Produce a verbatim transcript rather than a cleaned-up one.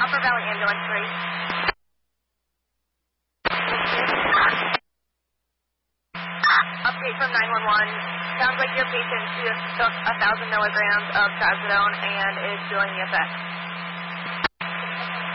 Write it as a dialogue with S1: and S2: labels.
S1: Copper Valley Ambulance three. Update from nine one one. Sounds like your patient took a thousand milligrams of trazodone and is feeling the effects.